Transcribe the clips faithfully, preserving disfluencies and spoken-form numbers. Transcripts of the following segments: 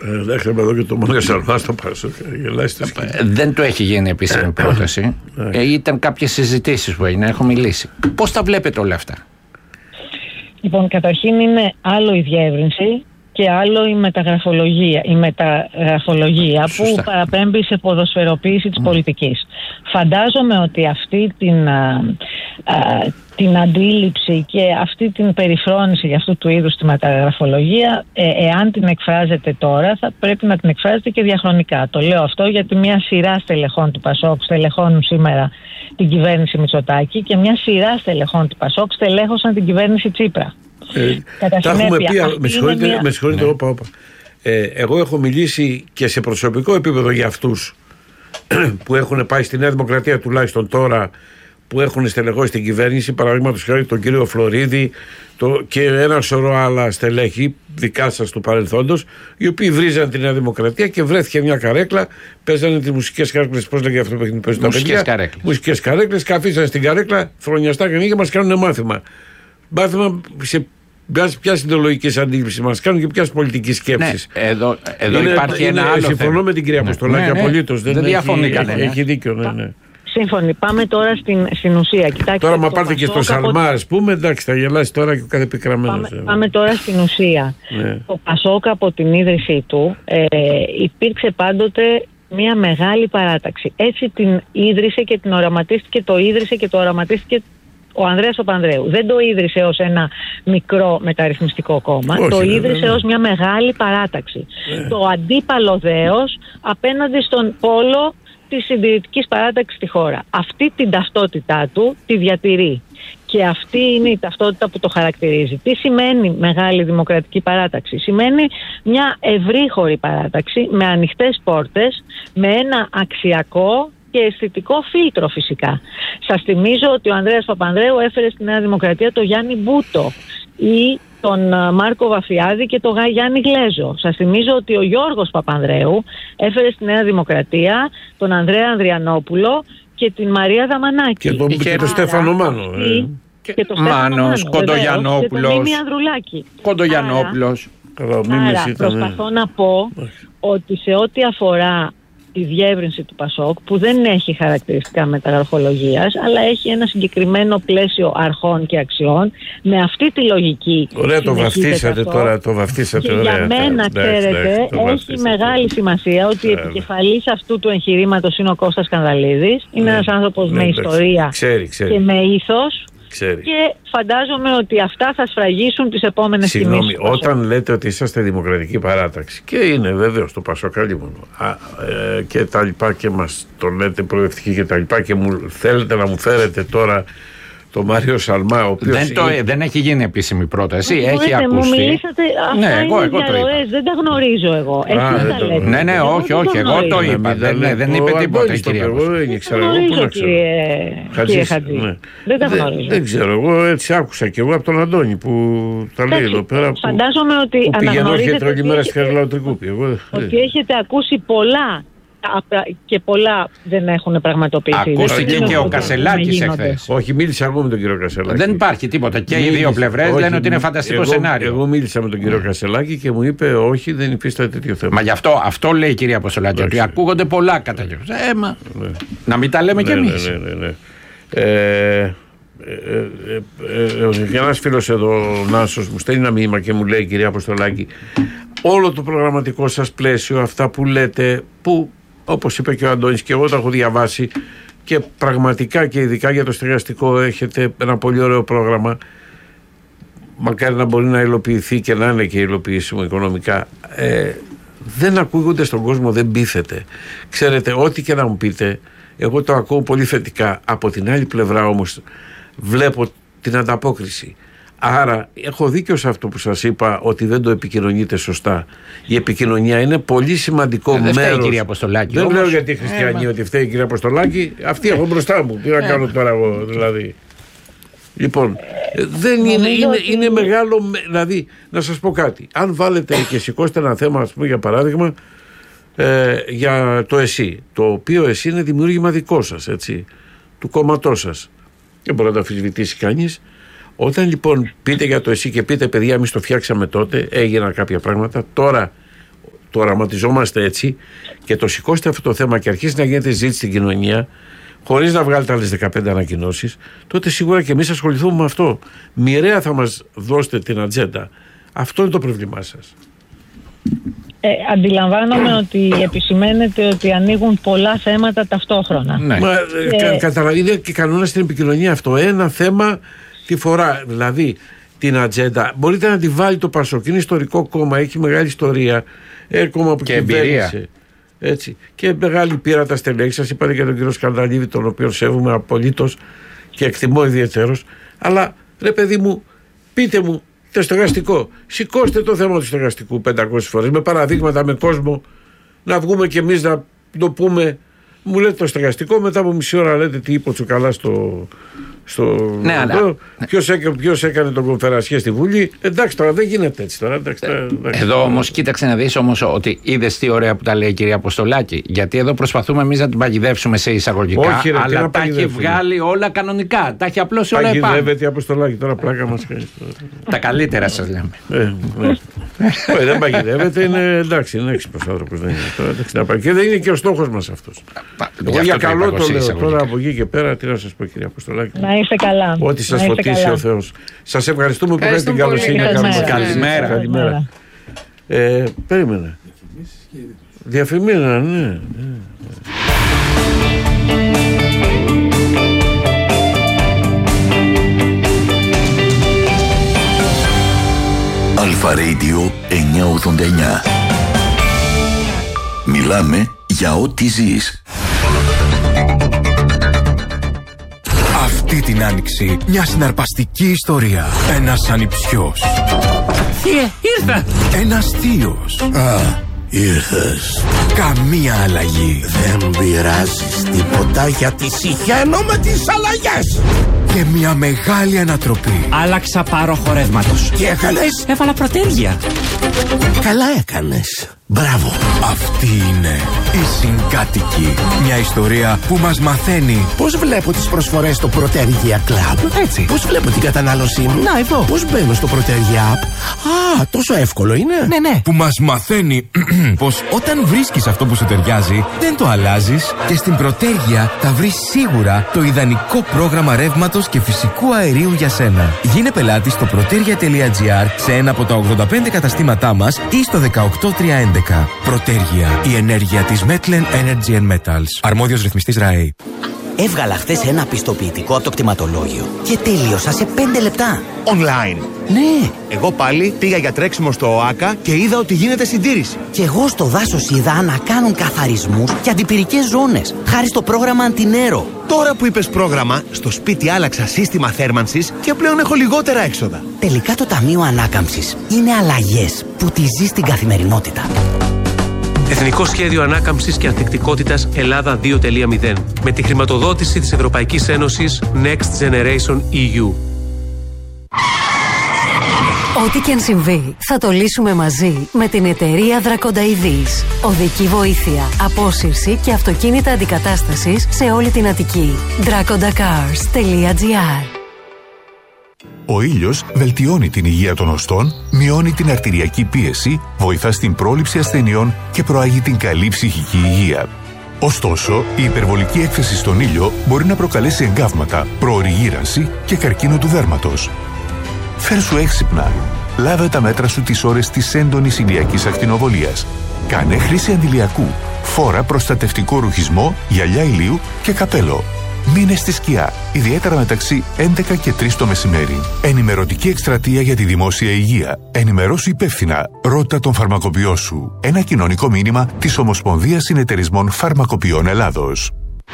Έχουμε εδώ και το Μάριο Σαλμά στο Πασόκ. Δεν του έχει γίνει επίσημη πρόταση. ε, ήταν κάποιες συζητήσεις που έγιναν, έχω μιλήσει. Πώς τα βλέπετε όλα αυτά? Λοιπόν, καταρχήν είναι άλλο η διεύρυνση και άλλο η μεταγραφολογία, η μεταγραφολογία που παραπέμπει σε ποδοσφαιροποίηση της mm. πολιτικής. Φαντάζομαι ότι αυτή την, α, α, την αντίληψη και αυτή την περιφρόνηση για αυτού του είδους τη μεταγραφολογία, ε, εάν την εκφράζεται τώρα, θα πρέπει να την εκφράζεται και διαχρονικά. Το λέω αυτό γιατί μια σειρά στελεχών του Πασόκ στελεχώνουν σήμερα την κυβέρνηση Μητσοτάκη και μια σειρά στελεχών του Πασόκ στελέχωσαν την κυβέρνηση Τσίπρα. Ε, τα έχουμε πει, με συγχωρείτε, μια... με συγχωρείτε ναι. όπα, όπα. Ε, εγώ έχω μιλήσει και σε προσωπικό επίπεδο για αυτούς που έχουν πάει στη Νέα Δημοκρατία, τουλάχιστον τώρα, που έχουν στελεχώσει την κυβέρνηση, παραδείγματος χάρη τον κύριο Φλωρίδη το, και ένα σωρό άλλα στελέχη δικά σας του παρελθόντος, οι οποίοι βρίζαν τη Νέα Δημοκρατία και βρέθηκε μια καρέκλα, παίζανε τις μουσικές καρέκλες, πώς λέγεται αυτό που έχει παίζει τα παιδιά, καρέκλες. Μουσικές καρέκλες, καθίσανε στην καρέκλα φρονιαστά και και μας κάνουν μάθημα. Μάθημα σε ποιας ιδεολογικής αντίληψης μας κάνουν και ποιας πολιτικής σκέψης. Ναι, εδώ εδώ είναι, υπάρχει είναι, ένα άλλο συμφωνώ θέμα. με την κυρία Αποστολάκη, ναι, ναι, απολύτως. Δεν, δεν διαφωνεί κανένα. Έχει δίκιο, ναι, ναι. Σύμφωνοι. Πάμε τώρα στην, στην ουσία. Κοιτάξτε, τώρα, μα πάρτε και στο Σαλμά, ας πούμε, εντάξει, θα γελάσει τώρα και ο κάθε πικραμένος. Πάμε, πάμε τώρα στην ουσία. Ναι. Το Πασόκ από την ίδρυσή του ε, υπήρξε πάντοτε μια μεγάλη παράταξη. Έτσι την ίδρυσε και την οραματίστηκε, το ίδρυσε και το οραματίστηκε ο Ανδρέας Παπανδρέου. Δεν το ίδρυσε ως ένα μικρό μεταρρυθμιστικό κόμμα. Όχι, το ίδρυσε ναι, ναι. ως μια μεγάλη παράταξη. Ναι. Το αντίπαλο δέος απέναντι στον πόλο της συντηρητικής παράταξης στη χώρα. Αυτή την ταυτότητά του τη διατηρεί. Και αυτή είναι η ταυτότητα που το χαρακτηρίζει. Τι σημαίνει μεγάλη δημοκρατική παράταξη? Σημαίνει μια ευρύχωρη παράταξη με ανοιχτές πόρτες, με ένα αξιακό και αισθητικό φίλτρο φυσικά. Σας θυμίζω ότι ο Ανδρέας Παπανδρέου έφερε στη Νέα Δημοκρατία τον Γιάννη Μπούτο ή τον Μάρκο Βαφιάδη και τον Γιάννη Γλέζο. Σας θυμίζω ότι ο Γιώργος Παπανδρέου έφερε στη Νέα Δημοκρατία τον Ανδρέα Ανδριανόπουλο και την Μαρία Δαμανάκη. Και τον, και τον Στέφανο Μάνο. Ε. Και, και τον Μάνος, Κοντογιαννόπουλος. Και τον Μίμη Ανδρουλάκη. Κοντογιαννόπουλος. Άρα, άρα προσπαθώ να πω ότι σε ό,τι αφορά τη διεύρυνση του Πασόκ, που δεν έχει χαρακτηριστικά μεταγραφολογίας, αλλά έχει ένα συγκεκριμένο πλαίσιο αρχών και αξιών, με αυτή τη λογική. Ωραία, το βαφτίσατε αυτό, τώρα, το βαφτίσατε. Και ωραία, για μένα, ναι, ξέρετε, ναι, έχει βαφτίσατε. μεγάλη σημασία ότι yeah, επικεφαλής αυτού του εγχειρήματος είναι ο Κώστας Κανδαλίδης. Είναι yeah, ένας άνθρωπος yeah, με yeah, ιστορία ξέρει, ξέρει. και με ήθος. Ξέρει. Και φαντάζομαι ότι αυτά θα σφραγίσουν τις επόμενες κινήσεις. Συγγνώμη, όταν λέτε ότι είσαστε δημοκρατική παράταξη, και είναι βεβαίως το Πασόκ μόνο, ε, και τα λοιπά, και μας το λέτε προοδευτική και τα λοιπά, και μου θέλετε να μου φέρετε τώρα το Μάριο Σαλμά, ο οποίος δεν, το, είναι... δεν έχει γίνει επίσημη πρόταση, Μπορείτε, έχει ακουστεί. Μου μιλήσατε, αυτά ναι, είναι εγώ, εγώ το είπα. Δεν τα γνωρίζω εγώ. Α, Εσείς τα το... λέτε. Ναι, ναι, όχι, εγώ όχι, εγώ το είπα. Δεν, ναι, δεν είπε τίποτα η κυρία. Εγώ δεν ξέρω, εγώ πού να ξέρω. Κύριε Χατζή, δεν τα γνωρίζω. Δεν ξέρω, εγώ έτσι άκουσα και εγώ από τον Αντώνη που τα λέει εδώ πέρα. Φαντάζομαι ότι αναγνωρίζετε ότι έχετε ακούσει πολλά και πολλά δεν έχουν πραγματοποιηθεί. Ακούστηκε και ο Κασελάκης εχθές. Όχι, μίλησα εγώ με τον κύριο Κασελάκη. Δεν υπάρχει τίποτα. Και οι δύο πλευρές λένε ότι είναι φανταστικό εγώ, σενάριο. Εγώ μίλησα με τον κύριο Κασελάκη και μου είπε όχι, δεν υφίσταται τέτοιο θέμα. Μα γι' αυτό, αυτό λέει η κυρία Αποστολάκη, ότι ακούγονται πολλά κατά καιρό. Ε, μα, ναι. Να μην τα λέμε ναι, κι εμείς. Ναι, ναι, ναι, ναι. Ε, ε, ε, ε, ένας φίλος εδώ, ο Νάσος, μου στέλνει ένα μήνυμα και μου λέει, κυρία Αποστολάκη, όλο το προγραμματικό σας πλαίσιο, αυτά που λέτε, που όπως είπε και ο Αντώνης και εγώ τα έχω διαβάσει, και πραγματικά και ειδικά για το στεγαστικό έχετε ένα πολύ ωραίο πρόγραμμα, μακάρι να μπορεί να υλοποιηθεί και να είναι και υλοποιήσιμο οικονομικά. ε, δεν ακούγονται στον κόσμο, δεν πείθεται. Ξέρετε, ό,τι και να μου πείτε, εγώ το ακούω πολύ θετικά. Από την άλλη πλευρά όμως βλέπω την ανταπόκριση. Άρα έχω δίκιο σε αυτό που σας είπα, ότι δεν το επικοινωνείτε σωστά. Η επικοινωνία είναι πολύ σημαντικό ε, δεν μέρος. φταίει η κυρία Αποστολάκη. Δεν όμως... λέω γιατί οι χριστιανοί ε, ότι φταίει η κυρία Αποστολάκη. Αυτή έχω μπροστά μου. Τι να ε, κάνω τώρα εγώ δηλαδή. Λοιπόν, δεν είναι, είναι, είναι μεγάλο. Δηλαδή, να σας πω κάτι. Αν βάλετε και σηκώσετε ένα θέμα, ας πούμε, για παράδειγμα, ε, για το ΕΣΥ, το οποίο ΕΣΥ είναι δημιούργημα δικό σας, έτσι, του κόμματός σας. Δεν μπορεί να το αμφισβητήσει κανείς. Όταν λοιπόν πείτε για το ΕΣΥ και πείτε, παιδιά, εμείς το φτιάξαμε τότε, έγιναν κάποια πράγματα, τώρα το οραματιζόμαστε έτσι και το σηκώσετε αυτό το θέμα και αρχίσει να γίνεται ζήτηση στην κοινωνία, χωρίς να βγάλετε άλλες δεκαπέντε ανακοινώσεις, τότε σίγουρα και εμείς ασχοληθούμε με αυτό. Μοιραία θα μας δώσετε την ατζέντα. Αυτό είναι το πρόβλημά σας. Ε, αντιλαμβάνομαι ότι επισημαίνεται ότι ανοίγουν πολλά θέματα ταυτόχρονα. Ναι. Μα, Ε, κα, καταλαβαίνετε και κανόνα στην επικοινωνία αυτό. Ένα θέμα τη φορά. Δηλαδή την ατζέντα μπορείτε να τη βάλει το Πασόκ. Είναι ιστορικό κόμμα, έχει μεγάλη ιστορία. Ε, κόμμα που και κυβέρνησε. εμπειρία. Έτσι. Και μεγάλη πείρα τα στελέχη. Σας είπατε για τον κύριο Σκανδαλίδη, τον οποίο σέβομαι απολύτως και εκτιμώ ιδιαίτερος. Αλλά ρε παιδί μου, πείτε μου το στεγαστικό. Σηκώστε το θέμα του στεγαστικού πεντακόσιες φορές με παραδείγματα, με κόσμο. Να βγούμε κι εμείς να το πούμε. Μου λέτε το στεγαστικό, μετά από μισή ώρα λέτε τι είπε ο Τσουκαλά στο. στο ναι, αλλά. Ποιος έκανε, ποιος έκανε τον Κονφερασιέ στη Βουλή. Εντάξει, τώρα δεν γίνεται έτσι τώρα. Εντάξει, εντάξει. Εδώ όμως κοίταξε να δεις όμως ότι είδες τι ωραία που τα λέει η κυρία Αποστολάκη. Γιατί εδώ προσπαθούμε εμείς να την παγιδεύσουμε σε εισαγωγικά. Όχι, ρε, αλλά τα έχει βγάλει όλα κανονικά. Τα έχει απλώσει όλα επάνω. Παγιδεύεται η Αποστολάκη, τώρα πλάκα μας κάνει. Τα καλύτερα σας λέμε. Ε, ναι. Όχι, δεν παγιδεύεται, είναι εντάξει, είναι έξυπνος άνθρωπος. Δεν είναι, τώρα, εντάξει, να πάει. Και δεν είναι και ο στόχος μας αυτός. Εγώ για καλό το λέω τώρα από εκεί και πέρα, τι να σας πω, κυρία Αποστολάκη. Να είστε καλά. Ό,τι σας φωτίσει καλά ο Θεός. Σας ευχαριστούμε που έχετε την καλοσύνη να κάνουμε. Καλημέρα. Καλημέρα. Ε, περίμενε. Διαφημίσεις, ναι. ναι. Αλφα Radio εννιακόσια ογδόντα εννιά. Μιλάμε για ό,τι ζεις. Αυτή την άνοιξη μια συναρπαστική ιστορία. Ένας ανιψιός. Θείε, ήρθα! Ένας θείος. Α, ήρθες. Καμία αλλαγή. Δεν πειράζεις τίποτα γιατί συχαίνω με τις αλλαγές. Και μια μεγάλη ανατροπή. Άλλαξα πάρο χορεύματος. Τι έκανες? Έβαλα προτέρια. Καλά έκανες. Μπράβο. Αυτή είναι η Συγκάτοικοι. Μια ιστορία που μας μαθαίνει Πώς βλέπω τις προσφορές στο Protergia Club? έτσι. Πώς βλέπω την κατανάλωσή μου? Να, εδώ. Πώς μπαίνω στο Protergia App? Α, τόσο εύκολο είναι. Ναι, ναι. Που μας μαθαίνει πως όταν βρίσκεις αυτό που σου ταιριάζει, δεν το αλλάζεις και στην Protergia θα βρεις σίγουρα το ιδανικό πρόγραμμα ρεύματος και φυσικού αερίου για σένα. Γίνε πελάτη στο protergia τελεία gr σε ένα από τα ογδόντα πέντε καταστήματά μας ή στο δεκαοκτώ τριακόσια έντεκα. Protergia, η ενέργεια της Metlen Energy and Metals. Αρμόδιος ρυθμιστής ΡΑΕ. Έβγαλα χθες ένα πιστοποιητικό από το κτηματολόγιο και τελείωσα σε πέντε λεπτά. Online. Ναι. Εγώ πάλι πήγα για τρέξιμο στο ΟΑΚΑ και είδα ότι γίνεται συντήρηση. Και εγώ στο δάσος είδα να κάνουν καθαρισμούς και αντιπυρικές ζώνες, χάρη στο πρόγραμμα Αντινέρο. Τώρα που είπες πρόγραμμα, στο σπίτι άλλαξα σύστημα θέρμανσης και πλέον έχω λιγότερα έξοδα. Τελικά το Ταμείο Ανάκαμψης είναι αλλαγές που τη ζει στην καθημερινότητα. Εθνικό Σχέδιο Ανάκαμψης και Ανθεκτικότητας Ελλάδα δύο τελεία μηδέν με τη χρηματοδότηση της Ευρωπαϊκής Ένωσης Next Generation ι γιου. Ό,τι και αν συμβεί, θα το λύσουμε μαζί με την εταιρεία Δρακονταειδής. Οδική βοήθεια, απόσυρση και αυτοκίνητα αντικατάστασης σε όλη την Αττική. δράκοντακάρς τελεία τζι άρ. Ο ήλιος βελτιώνει την υγεία των οστών, μειώνει την αρτηριακή πίεση, βοηθά στην πρόληψη ασθενειών και προάγει την καλή ψυχική υγεία. Ωστόσο, η υπερβολική έκθεση στον ήλιο μπορεί να προκαλέσει εγκάβματα, προωρή γύρανση και καρκίνο του δέρματος. Φέρσου έξυπνα. Λάβε τα μέτρα σου τις ώρες της έντονης ηλιακής ακτινοβολίας. Κάνε χρήση αντιλιακού. Φόρα προστατευτικό ρουχισμό, γυαλιά ηλίου και καπέλο. Μείνε στη σκιά, ιδιαίτερα μεταξύ έντεκα και τρεις το μεσημέρι. Ενημερωτική εκστρατεία για τη δημόσια υγεία. Ενημερώσου υπεύθυνα. Ρώτα τον φαρμακοποιό σου. Ένα κοινωνικό μήνυμα της Ομοσπονδίας Συνεταιρισμών Φαρμακοποιών Ελλάδος.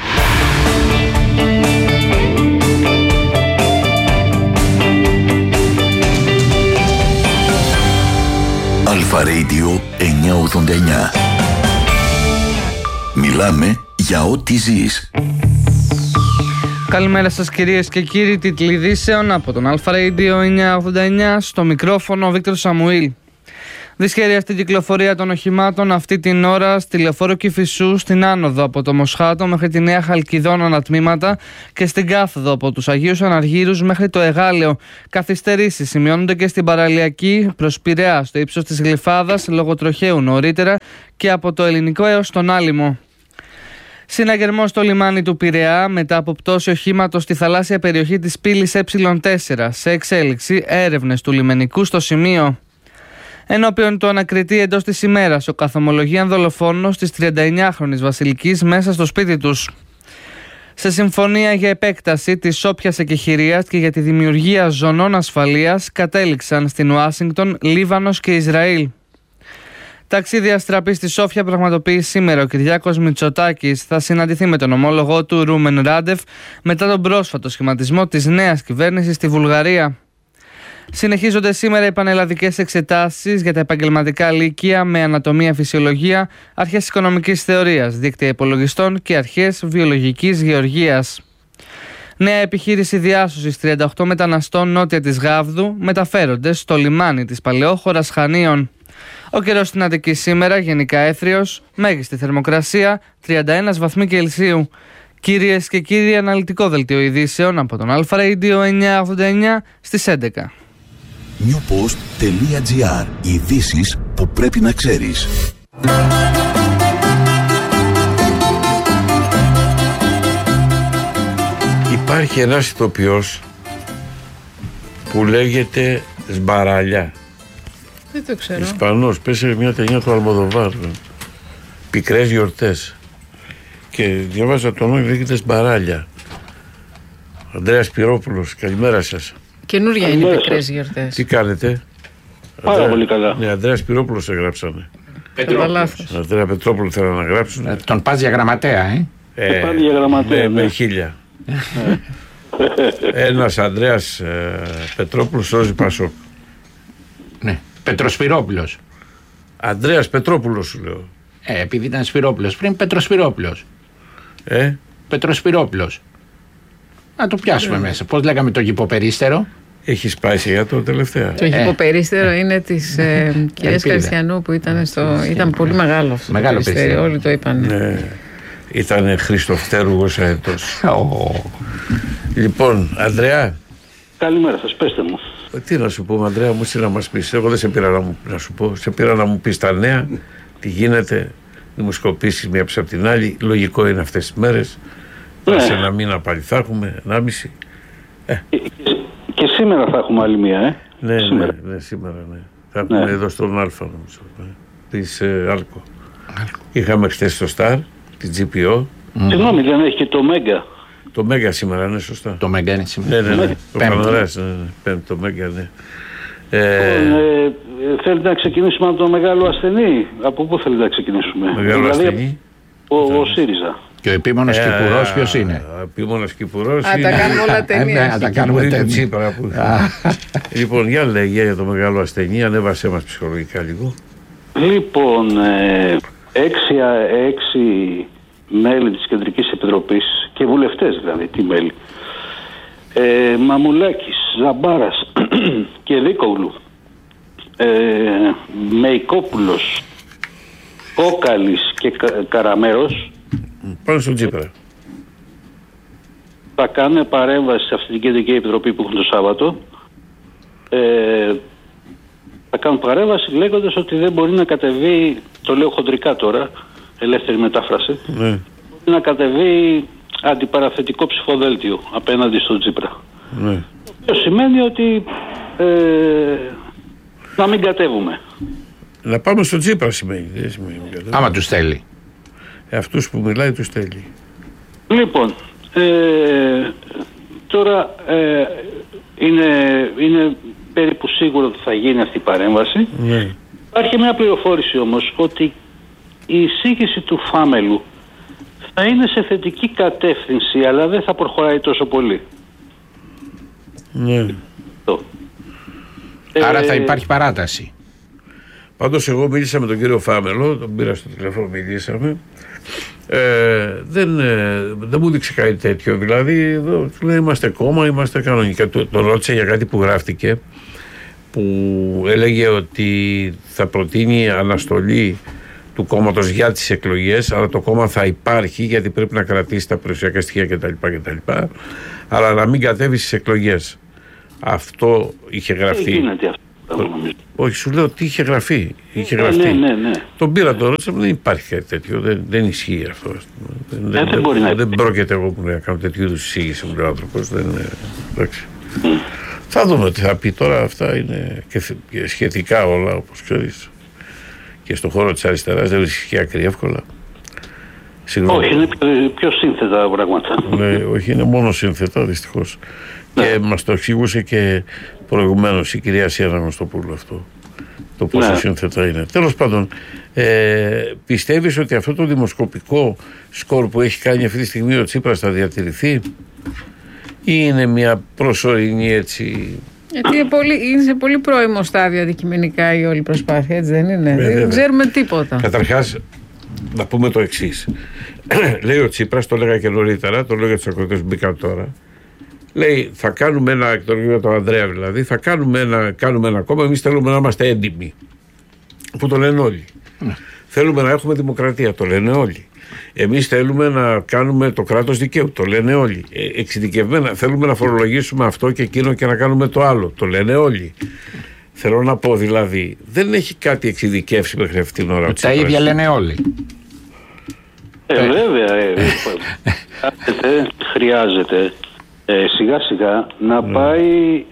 Αλφα Radio εννιακόσια ογδόντα εννιά. Μιλάμε για ό,τι ζεις. Καλημέρα σας κυρίες και κύριοι, τίτλοι ειδήσεων από τον Αλφα Radio εννιακόσια ογδόντα εννιά, στο μικρόφωνο ο Βίκτορ Σαμουήλ. Δυσχέρεια στην κυκλοφορία των οχημάτων αυτή την ώρα στη λεωφόρο Κηφισού, στην άνοδο από το Μοσχάτο μέχρι τη Νέα Χαλκιδόνα ανατμήματα και στην κάθοδο από τους Αγίους Αναργύρους μέχρι το Εγάλεο. Καθυστερήσεις σημειώνονται και στην παραλιακή προς Πειραιά, στο ύψος της Γλυφάδας, λόγω τροχαίου νωρίτερα και από το Ελληνικό έως τον Άλυμο. Συναγερμό στο λιμάνι του Πειραιά μετά από πτώση οχήματος στη θαλάσσια περιοχή της πύλης ε τέσσερα. Σε εξέλιξη έρευνες του λιμενικού στο σημείο. Ενώπιον του ανακριτή εντός της ημέρας, ο καθομολογίαν δολοφόνος της τριανταεννιάχρονης Βασιλικής μέσα στο σπίτι τους. Σε συμφωνία για επέκταση της όποιας εκεχηρίας και για τη δημιουργία ζωνών ασφαλείας κατέληξαν στην Ουάσιγκτον, Λίβανος και Ισραήλ. Ταξίδι αστραπή στη Σόφια πραγματοποιεί σήμερα ο Κυριάκος Μητσοτάκης. Θα συναντηθεί με τον ομόλογό του Ρούμεν Ράντεφ μετά τον πρόσφατο σχηματισμό της νέας κυβέρνησης στη Βουλγαρία. Συνεχίζονται σήμερα οι πανελλαδικές εξετάσεις για τα επαγγελματικά λύκεια με ανατομία, φυσιολογία, αρχές οικονομικής θεωρίας, δίκτυα υπολογιστών και αρχές βιολογικής γεωργίας. Νέα επιχείρηση διάσωσης τριάντα οκτώ μεταναστών νότια της Γάβδου μεταφέρονται στο λιμάνι της Παλαιόχωρας Χανίων. Ο καιρός στην Αττική σήμερα γενικά έθριος, μέγιστη θερμοκρασία τριάντα ένα βαθμοί Κελσίου. Κυρίες και κύριοι, αναλυτικό δελτίο ειδήσεων από τον Αλφα Radio εννιακόσια ογδόντα εννιά στις έντεκα. newpost.gr. Ειδήσεις που πρέπει να ξέρεις. Υπάρχει ένας ηθοποιός που λέγεται Σμπαράλια. Δεν το ξέρω. Ισπανός, πέσε μια ταινία του Αλμοδοβάρ. Πικρές γιορτές. Και διαβάζα τον όνομα, λέγεται Σμπαράλια. Ανδρέας Πυρόπουλος, καλημέρα σας. Καινούρια είναι οι πικρές γιορτές. Τι κάνετε? Πάρα Ανδρέα, πολύ καλά. Ναι, Ανδρέας Πυρόπουλος εγγράψανε. Πετρόπουλος. Ανδρέα Πετρόπουλο θέλω να γράψουν. Ε, τον πας για γραμματέα, ε. ε πάλι για γραμματέα. Ναι, με χίλια. Ένας Ανδρέας ε, Πετρόπουλος σώζει Πασόκ. Ναι. Πετροσπυρόπουλος. Ανδρέας Πετρόπουλος σου λέω. Ε, επειδή ήταν Σπυρόπουλος πριν, Πετροσπυρόπουλος. Ε. Πετροσπυρόπουλος. Να το πιάσουμε ε. μέσα. Πώς λέγαμε το γυποπερίστερο. Έχεις πάει για το τελευταία. Το ε. γυποπερίστερο είναι της ε, κυρίας Καριστιανού που ήταν στο. Ήταν πολύ μεγάλο αυτό. Μεγάλο το περίστερο. Όλοι το είπαν. Ναι. Ήταν Χριστοφτέρουγος αετός. Oh. Λοιπόν, Ανδρέα. Καλημέρα σας, πέστε μου. Τι να σου πω, Ανδρέα μου, εσύ να μας πεις. Εγώ δεν σε πήρα να, μου, να σου πω. Σε πήρα να μου πεις τα νέα, τι γίνεται, δημοσκοπήσεις μία από την άλλη. Λογικό είναι αυτές τις μέρες. Ναι. Σε ένα μήνα πάλι θα έχουμε, ενάμιση. Ε. Και, και σήμερα θα έχουμε άλλη μία, ε. Ναι, σήμερα. ναι, ναι, σήμερα, ναι. Θα έχουμε ναι. εδώ στον Αλφα, νομίζω. Ε, της ε, Άλκο. Είχαμε χθες στο Σταρ, τη τζι πι ο. Mm. Συγγνώμη, δεν έχει και το Μέγκα. Το Μέγκα σήμερα, ναι, σωστά. Το Μέγκα είναι σήμερα. Ναι, ναι, ναι. Το Παναδράς, ναι, ναι. Πέμπτη, το Μέγκα, ναι. Ε... Ε, θέλετε να ξεκινήσουμε από το μεγάλο ασθενή. Από πού θέλετε να ξεκινήσουμε? Μεγάλο δηλαδή, ασθενή. Ο, ο ΣΥΡΙΖΑ. Και ο επίμονος ε, Κυπουρός ποιος είναι? Ο επίμονος Κυπουρός είναι... Α, τα κάνουμε όλα ταινίες. Α, τα κάνουμε ταινίες. Λοιπόν, για λέγε για το μεγάλο ασθενή, ανέβασέ μας ψυχολογικά λίγο. Λοιπόν, ε, έξι, έξι μέλη της Κεντρικής Επιτροπής και βουλευτές δηλαδή, τι μέλη, ε, Μαμουλάκης, Ζαμπάρας και Δίκογλου, ε, Μεϊκόπουλος, Κόκαλης και Κα, Καραμέρος πάνω στον Τσίπρα θα κάνουν παρέμβαση σε αυτή την Κεντρική Επιτροπή που έχουν το Σάββατο. ε, θα κάνουν παρέμβαση λέγοντας ότι δεν μπορεί να κατεβεί, το λέω χοντρικά τώρα, ελεύθερη μετάφραση, ναι. να κατεβεί αντιπαραθετικό ψηφοδέλτιο απέναντι στον Τσίπρα. Ναι. Το οποίο σημαίνει ότι ε, να μην κατέβουμε. Να πάμε στον Τσίπρα σημαίνει. Δεν σημαίνει άμα τους θέλει. Ε, αυτούς που μιλάει τους θέλει. Λοιπόν, ε, τώρα ε, είναι, είναι περίπου σίγουρο ότι θα γίνει αυτή η παρέμβαση. Ναι. Υπάρχει μια πληροφόρηση όμως ότι η εισήγηση του Φάμελου θα είναι σε θετική κατεύθυνση, αλλά δεν θα προχωράει τόσο πολύ. Ναι. Άρα ε, θα υπάρχει παράταση. Πάντως εγώ μίλησα με τον κύριο Φάμελο, τον πήρα στο τηλέφωνο, μιλήσαμε. Ε, δεν, ε, δεν μου δείξει κάτι τέτοιο. Δηλαδή, εδώ του λέει είμαστε κόμμα, είμαστε κανονικά. Τον ρώτησε για κάτι που γράφτηκε. που έλεγε ότι θα προτείνει αναστολή του κόμματος για τις εκλογές, αλλά το κόμμα θα υπάρχει γιατί πρέπει να κρατήσει τα περιουσιακά στοιχεία κτλ, κτλ, αλλά να μην κατέβει στις εκλογές. Αυτό είχε γραφτεί. γίνεται αυτό. Όχι, σου λέω ότι είχε γραφεί. Είχε γραφτεί. Ναι, ναι, ναι. Τον πήρα τώρα, δεν υπάρχει κάτι τέτοιο. Δεν, δεν ισχύει αυτό. Ε, δεν, δεν, μπορεί δεν, να δεν πρόκειται εγώ που να κάνω τέτοιου είδους εισήγηση, μου λέει ο άνθρωπος. Εντάξει. Mm. Θα δούμε τι θα πει τώρα. Αυτά είναι και, και σχετικά όλα, όπως ξέρεις. Και στον χώρο της αριστεράς δεν βρίσκει άκρη εύκολα. Συγγνώμη. Όχι, είναι πιο, πιο σύνθετα πράγματα. Ναι, όχι, είναι μόνο σύνθετα, δυστυχώς. Ναι. Και μας το εξηγούσε και προηγουμένως η κυρία Σιέρα Γνωστοπούλου αυτό. Το πόσο ναι. σύνθετα είναι. Τέλος πάντων, ε, πιστεύεις ότι αυτό το δημοσκοπικό σκορ που έχει κάνει αυτή τη στιγμή ο Τσίπρας θα διατηρηθεί ή είναι μια προσωρινή έτσι... Γιατί είναι, πολύ, είναι σε πολύ πρώιμο στάδιο αντικειμενικά η όλη προσπάθεια, έτσι δεν είναι? Βέβαια. Δεν ξέρουμε τίποτα. Καταρχάς, να πούμε το εξής. Λέει ο Τσίπρας, το έλεγα και νωρίτερα, το λέω για τους ακροτές που μπήκαν τώρα. Λέει, θα κάνουμε ένα, εκ των τον Ανδρέα δηλαδή, θα κάνουμε ένα, κάνουμε ένα κόμμα, εμείς θέλουμε να είμαστε έντιμοι. Που το λένε όλοι. Ναι. Θέλουμε να έχουμε δημοκρατία, το λένε όλοι. Εμείς θέλουμε να κάνουμε το κράτος δικαίου, το λένε όλοι. Ε, εξειδικευμένα, θέλουμε να φορολογήσουμε αυτό και εκείνο και να κάνουμε το άλλο, το λένε όλοι. Θέλω να πω δηλαδή, δεν έχει κάτι εξειδικεύσει μέχρι αυτήν την ώρα. Τα ίδια λένε όλοι. Ε, βέβαια, ε, χρειάζεται, χρειάζεται ε, σιγά σιγά να mm. πάει,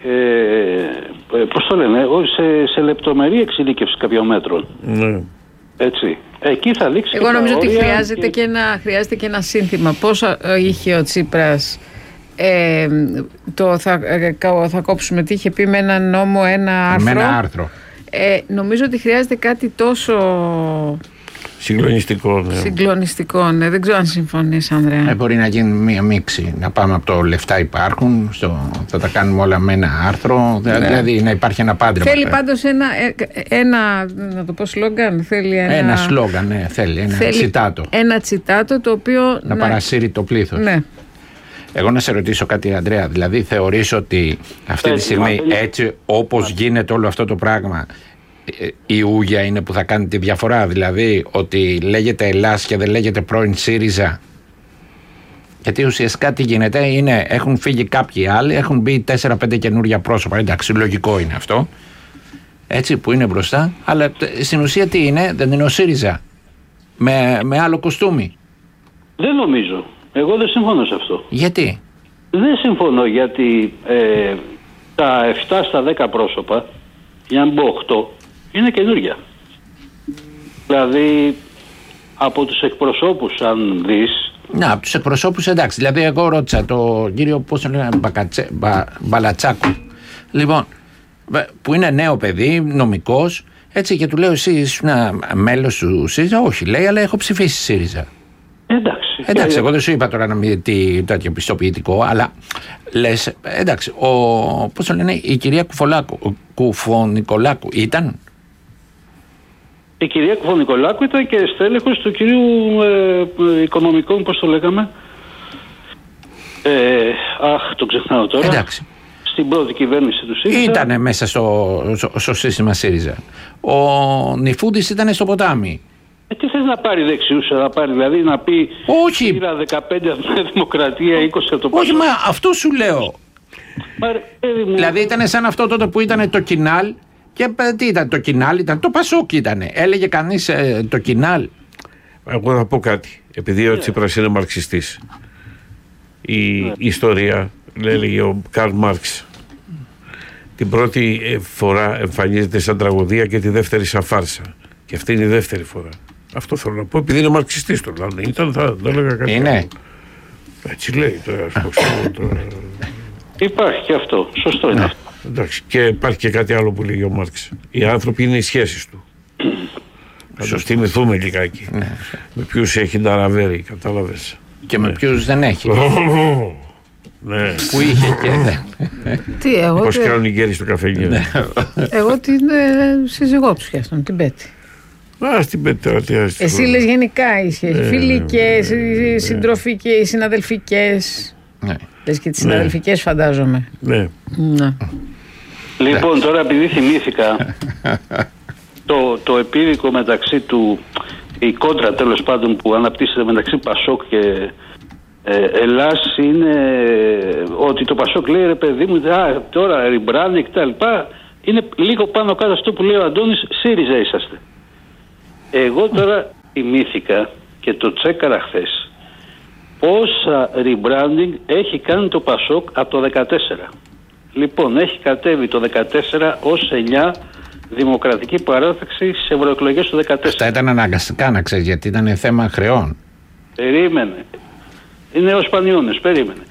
ε, πώς το λένε, σε, σε λεπτομερή εξειδίκευση κάποιων μέτρων. Mm. Έτσι. Εκεί θα δείξει. Εγώ νομίζω ότι χρειάζεται και... Και ένα, χρειάζεται και ένα σύνθημα. Πώς είχε ο Τσίπρας ε, το θα, θα κόψουμε, τι είχε πει με ένα νόμο, ένα άρθρο. Με ένα άρθρο. Ε, νομίζω ότι χρειάζεται κάτι τόσο συγκλονιστικό. Ναι. Συγκλονιστικό, ναι. Δεν ξέρω αν συμφωνείς, Ανδρέα. Ε, μπορεί να γίνει μία μίξη. Να πάμε από το λεφτά υπάρχουν, στο, θα τα κάνουμε όλα με ένα άρθρο. Ναι. Δηλαδή να υπάρχει ένα πάντρεμα. Θέλει πάντως ένα, ένα, να το πω σλόγγαν. Θέλει ένα, ένα σλόγγαν, ναι. Θέλει ένα θέλει τσιτάτο. Ένα τσιτάτο το οποίο να, να... παρασύρει το πλήθος. Ναι. Εγώ να σε ρωτήσω κάτι, Ανδρέα. Δηλαδή θεωρείς ότι αυτή τη στιγμή έτσι όπως γίνεται όλο αυτό το πράγμα, η Ούγια είναι που θα κάνει τη διαφορά? Δηλαδή ότι λέγεται Ελλάς και δεν λέγεται πρώην ΣΥΡΙΖΑ? Γιατί ουσιαστικά τι γίνεται είναι, έχουν φύγει κάποιοι άλλοι, έχουν μπει τέσσερα πέντε καινούρια πρόσωπα. Εντάξει, λογικό είναι αυτό, έτσι, που είναι μπροστά. Αλλά στην ουσία τι είναι? Δεν είναι ο ΣΥΡΙΖΑ με, με άλλο κοστούμι? Δεν νομίζω. Εγώ δεν συμφωνώ σε αυτό. Γιατί? Δεν συμφωνώ γιατί ε, τα επτά στα δέκα πρόσωπα, για να μπω οκτώ, είναι καινούργια. Δηλαδή από τους εκπροσώπους, αν δεις. Να, από τους εκπροσώπους, εντάξει. Δηλαδή εγώ ρώτησα το κύριο, πώς το λένε, Μπακατσε, Μπα, Μπαλατσάκου, λοιπόν, που είναι νέο παιδί, νομικός, έτσι, και του λέω, εσύ ήσουν μέλος του ΣΥΡΙΖΑ? Όχι, λέει, αλλά έχω ψηφίσει ΣΥΡΙΖΑ. Εντάξει. Εντάξει, εγώ δεν σου είπα τώρα να μην τι τέτοιο πιστοποιητικό, αλλά λες, εντάξει, ο, πώς το λένε, η κυρία Κουφολάκου, Κουφονικολάκου ήταν. Η κυρία Κουφονικολάκου ήταν και στέλεχος του κυρίου ε, οικονομικών, πώς το λέγαμε. Ε, αχ, το ξεχνάω τώρα. Εντάξει. Στην πρώτη κυβέρνηση του ΣΥΡΙΖΑ. Ήτανε μέσα στο, στο, στο σύστημα ΣΥΡΙΖΑ. Ο Νιφούντης ήταν στο ποτάμι. Ε, τι θες να πάρει δεξιούσα, να πάρει δηλαδή να πει όχι. Πήρα δεκαπέντε από τη Δημοκρατία, είκοσι από το όχι, μα αυτό σου λέω. Μα, ε, μου... Δηλαδή ήταν σαν αυτό τότε που ήταν το Κινάλ. Και τι ήταν το Κινάλ? Ήταν το Πασόκ ήτανε. Έλεγε κανείς ε, το Κινάλ? Εγώ θα πω κάτι. Επειδή ο Τσίπρας είναι μαρξιστής. Η yeah. ιστορία, έλεγε ο Καρλ Μάρξ, την πρώτη φορά εμφανίζεται σαν τραγωδία και τη δεύτερη σαν φάρσα. Και αυτή είναι η δεύτερη φορά. Αυτό θέλω να πω, επειδή είναι μαρξιστής το λένε. Ήταν, θα δεν έλεγα κάτι. Είναι. Άλλο. Έτσι λέει τώρα. τώρα... Υπάρχει και αυτό. Σωστό είναι. Εντάξει, και υπάρχει και κάτι άλλο που λέει ο Μάρξ. Οι άνθρωποι είναι οι σχέσεις του. Να το θυμηθούμε λιγάκι. Ναι. Με ποιους έχει ταραβέρει, κατάλαβες. Και με ναι. ποιους δεν έχει. Ναι. Που είχε και δεν. Τι, εγώ. Πώς κάνουν οι γέροι στο καφενείο. Εγώ την ε, σύζυγό του σχέστον, την Πέτη. Α, στην Πέτη τώρα τι άσχετο. Εσύ λες γενικά οι σχέσεις. Φιλικές, συντροφικές, συναδελφικές. Ναι. Λες και τις συναδελφικές, φαντάζομαι. Ναι. Ναι. Λοιπόν, τώρα επειδή θυμήθηκα το, το επίδικο μεταξύ του, η κόντρα τέλος πάντων που αναπτύσσεται μεταξύ Πασόκ και ε, Ελλάς είναι ότι το Πασόκ λέει ρε παιδί μου, α, τώρα rebranding και τα λοιπά, είναι λίγο πάνω κάτω αυτό που λέει ο Αντώνης, ΣΥΡΙΖΑ είσαστε. Εγώ τώρα θυμήθηκα και το τσέκαρα χθες πόσα rebranding έχει κάνει το Πασόκ από το δεκατέσσερα. Λοιπόν, έχει κατέβει το δεκατέσσερα ως εννιά δημοκρατική παράταξη στις ευρωεκλογές του δεκατέσσερα. Αυτά ήταν αναγκαστικά, να ξέρεις, γιατί ήταν θέμα χρεών. Περίμενε. Είναι ως Πανιώνες, περίμενε.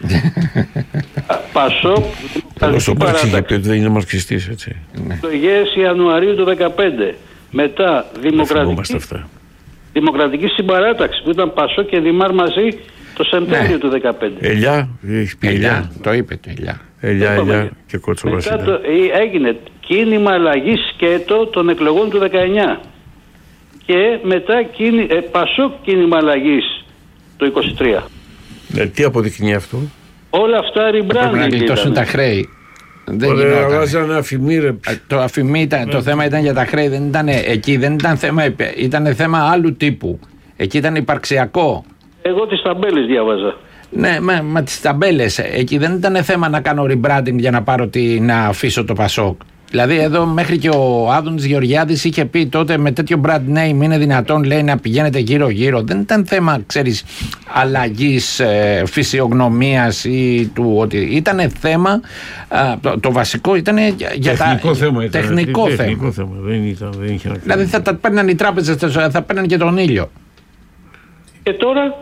Πασόκ, δημοκρατική παράταξη. Δεν είναι μαρξιστής, έτσι. Εκλογές Ιανουαρίου του δεκαπέντε. Μετά δημοκρατική, δημοκρατική συμπαράταξη που ήταν Πασόκ και Δημάρ μαζί το Σεπτέμβριο ναι. του δεκαπέντε. Ελιά, έχει πει Ελιά. Το είπε το Ελιά. Ελιά, Ελιά και Κότσο Βασίλη. Το, έγινε κίνημα αλλαγής σκέτο των εκλογών του δεκαεννιά. Και μετά κίνη, ε, Πασόκ κίνημα αλλαγής το είκοσι τρία. Ε, τι αποδεικνύει αυτό? Όλα αυτά rebranding. Πρέπει να γλιτώσουν τα χρέη. Δεν γινόταν. Αφημί, ρε. Το αφημί ήταν, ναι. Το θέμα ήταν για τα χρέη. Δεν ήταν, εκεί δεν ήταν θέμα, ήταν θέμα άλλου τύπου. Εκεί ήταν υπαρξιακό. Εγώ τις ταμπέλες διάβαζα. Ναι, μα, μα τις ταμπέλες. Εκεί δεν ήταν θέμα να κάνω rebranding για να πάρω τη, να αφήσω το Πασόκ. Δηλαδή εδώ μέχρι και ο Άδωνης Γεωργιάδης είχε πει τότε με τέτοιο brand name είναι δυνατόν, λέει, να πηγαίνετε γύρω γύρω. Δεν ήταν θέμα, ξέρεις, αλλαγής ε, φυσιογνωμίας ή του ότι ήταν θέμα, ε, το, το βασικό ήταν για, για τεχνικό τα, θέμα ήταν, τεχνικό θέμα. Τεχνικό θέμα. Δεν, ήταν, δεν είχε να κάνει. Δηλαδή θα τα παίρναν οι τράπεζες, θα παίρναν και τον ήλιο. Και τώρα...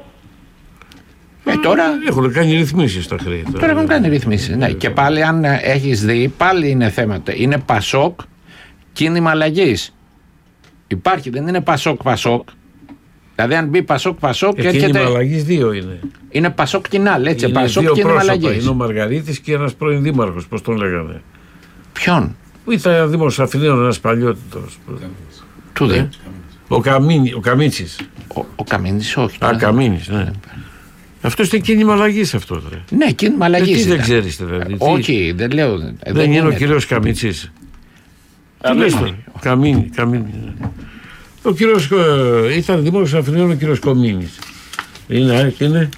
Ε, τώρα έχουν κάνει ρυθμίσεις στα χρέη. Τώρα, τώρα έχουν κάνει ρυθμίσεις. Ναι. Και πάλι, αν έχεις δει, πάλι είναι θέματα. Είναι Πασόκ, κίνημα αλλαγής. Υπάρχει, δεν είναι Πασόκ, Πασόκ. Δηλαδή, αν μπει Πασόκ, Πασόκ. Ε, κίνημα αλλαγής δύο είναι. Είναι Πασόκ κοινάλ, έτσι. Είναι Πασόκ, κίνημα αλλαγής. Είναι ο Μαργαρίτης και ένας πρώην δήμαρχος, πώς τον λέγανε. Ποιον? Που ήταν δήμαρχος Αθηναίων, ένας παλιότητος. Του δε. Ο, Καμίνι, ο Καμίτσης. Ο, ο Καμίνης, όχι. Α, Καμίνης, ναι. Αυτό είναι κίνημα αλλαγής αυτό. Ρε. Ναι, κίνημα αλλαγής. Τι δεν ξέρεις δηλαδή. Όχι, δεν λέω. Δεν, δεν είναι ο κύριος Καμίτσης. Τι λες τώρα. Καμίνη, Καμίνη. Ο κύριος, ήταν δήμαρχος Αθηναίων ο κύριος Κομίνης. Είναι, είναι.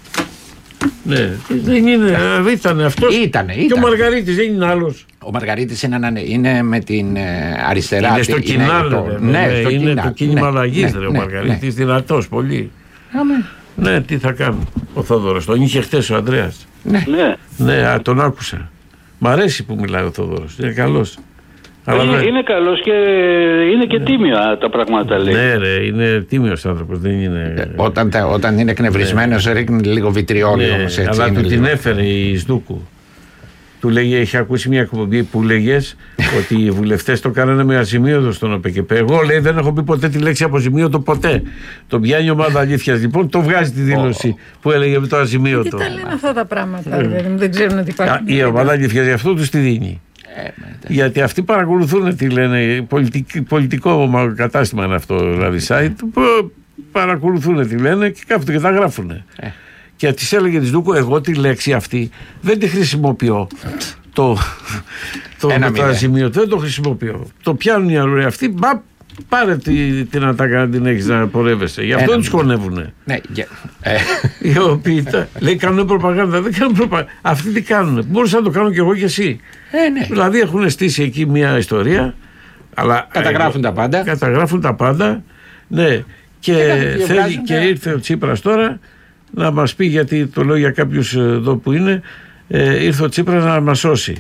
Ναι, δεν είναι, ήταν αυτός. Ήτανε, ήτανε. Και ο Μαργαρίτης δεν είναι άλλος. Ο Μαργαρίτης είναι, είναι με την αριστερά. Είναι στο κοινάλ, ναι, στο είναι κοινάλ, το κίνημα ναι, αλλαγής, ναι, ρε, ο ναι, Μαργαρίτης, ναι. δυνατός πολύ. Αμέ. Ναι, τι θα κάνει ο Θόδωρος, τον είχε χτες ο Ανδρέας. Ναι, ναι. ναι α, τον άκουσα. Μ' αρέσει που μιλάει ο Θόδωρος, είναι καλός. Είναι, Αλλά, είναι καλός και είναι και ναι. τίμια τα πράγματα, λέει. Ναι, ρε, είναι τίμιος άνθρωπος, δεν είναι. Ε, όταν, όταν είναι εκνευρισμένος, ναι. ρίχνει λίγο βιτριόλιο ναι, όμως, έτσι. Αλλά του λίγο. την έφερε η Σδούκου. Του λέγε, έχει ακούσει μια εκπομπή που λέγες ότι οι βουλευτές το κάνανε με αζημίωτο στον ΟΠΕΚΕΠΕ. Εγώ, λέει, δεν έχω πει ποτέ τη λέξη αποζημίωτο ποτέ. Το πιάνει η ομάδα αλήθειας. Λοιπόν, το βγάζει τη δήλωση oh. που έλεγε με το αζημίωτο. Τι τα λένε αυτά τα πράγματα, δηλαδή, δεν ξέρουν ότι υπάρχει. Η ομάδα αλήθειας γι' αυτό τους τη δίνει. Ε, γιατί αυτοί παρακολουθούν τι λένε. Πολιτικ, πολιτικό κατάστημα είναι αυτό, δηλαδή site. Παρακολουθούν τι λένε και κάθονται και τα γράφουν. Ε. Και της έλεγε της Δούκου, εγώ τη λέξη αυτή δεν τη χρησιμοποιώ. το το, το αζημίωτο δεν το χρησιμοποιώ. Το πιάνουν οι αρουραίοι αυτοί, μπα, πάρε την ατάκα να την έχεις να πορεύεσαι. Γι' αυτό τους χωνεύουνε. Ναι, yeah. ε. Οι οποίοι λέει κάνουν προπαγάνδα, δεν κάνουν προπαγάνδα. Αυτοί τι κάνουνε. Μπορούσα να το κάνω κι εγώ κι εσύ. Ε, ναι. Δηλαδή έχουν στήσει εκεί μια ιστορία. Αλλά καταγράφουν ε, τα πάντα. Καταγράφουν τα πάντα. Ναι. Και, και, θέλει, και ήρθε ο Τσίπρας τώρα να μας πει, γιατί το λέω για κάποιους εδώ που είναι, ε, ήρθε ο Τσίπρας να μας σώσει.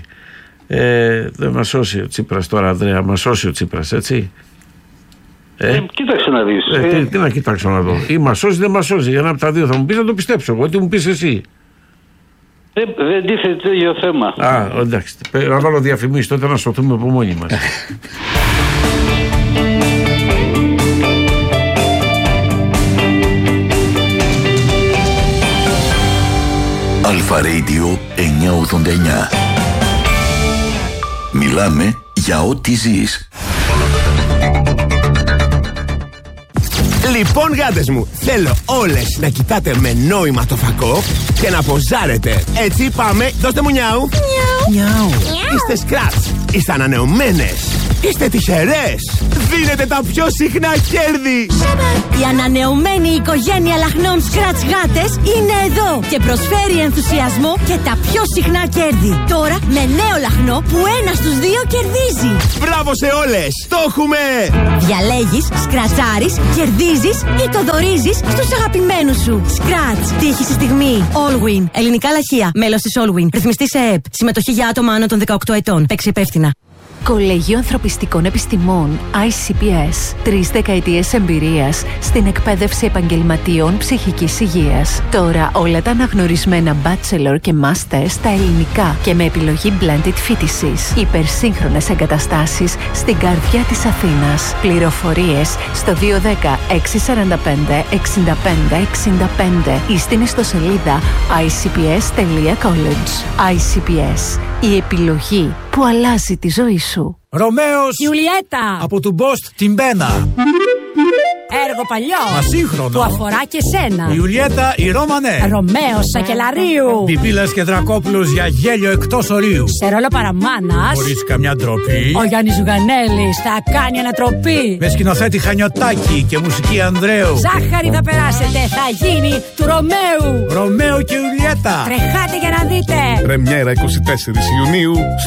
Ε, δεν μας σώσει ο Τσίπρας τώρα, Ανδρέα, μας σώσει ο Τσίπρας, έτσι. Ε, ε, κοίταξε να δεις. Ε, τι, τι να κοιτάξω να δω. Ή μας σώσει ή δεν μας σώσει. Για ένα από τα δύο θα μου πεις, να το πιστέψω εγώ. Τι μου πεις εσύ. Ε, δεν τίθεται τέτοιο θέμα. Α, εντάξει. Να βάλω διαφημίσεις τότε να σωθούμε από μόνοι μας. Αλφα Radio εννιακόσια ογδόντα εννιά. Μιλάμε για ό,τι ζεις. Λοιπόν, γάτες μου, θέλω όλες να κοιτάτε με νόημα το φακό και να ποζάρετε. Έτσι πάμε, δώστε μου νιάου. Νιάου. Νιάου. Είστε Scratch. είστε ανανεωμένες, είστε τυχερές, δίνετε τα πιο συχνά κέρδη. Η ανανεωμένη οικογένεια λαχνών Scratch Γάτες είναι εδώ και προσφέρει ενθουσιασμό και τα πιο συχνά κέρδη. Τώρα με νέο λαχνό που ένα στους δύο κερδίζει. Μπράβο σε όλες, το έχουμε! Διαλέγεις, σκρατσάρεις, κερδίζεις ή το δωρίζεις στους αγαπημένους σου. Scratch, τύχη στη στιγμή. Allwin, ελληνικά λαχεία, μέλος της Allwin, ρυθμιστή σε ΕΕΠ, συμμετοχή για άτομα άνω των δεκαοκτώ ετών. Παίξει υπεύθυνα. Κολέγιο Ανθρωπιστικών Επιστημών άι σι πι ες. Τρεις δεκαετίες εμπειρίας στην εκπαίδευση επαγγελματιών ψυχικής υγείας. Τώρα όλα τα αναγνωρισμένα bachelor και master στα ελληνικά και με επιλογή blended φοιτησης. Υπερσύγχρονες εγκαταστάσεις στην καρδιά της Αθήνας. Πληροφορίες στο δύο ένα μηδέν έξι τέσσερα πέντε εξήντα πέντε εξήντα πέντε ή στην ιστοσελίδα άι σι πι ες τελεία college. άι σι πι ες. Η επιλογή που αλλάζει τη ζωή σου. Ρωμαίος Ιουλιέτα από του Μπόστ την Μπένα. Έργο παλιό. Ασύγχρονο. Που αφορά και σένα. Η Ιουλιέτα η Ρώμανε. Ρωμαίος Σακελαρίου. Πιπίλας και Δρακόπουλος για γέλιο εκτός ορίου. Σε ρόλο παραμάνας. Χωρίς καμιά ντροπή. Ο Γιάννης Ζουγανέλης θα κάνει ανατροπή. Με σκηνοθέτη Χανιωτάκη και μουσική Ανδρέου. Ζάχαρη θα περάσετε. Θα γίνει του Ρωμαίου. Ρωμαίο και Ιουλιέτα. Τρεχάτε για να δείτε. Πρεμιέρα είκοσι τέσσερις Ιουνίου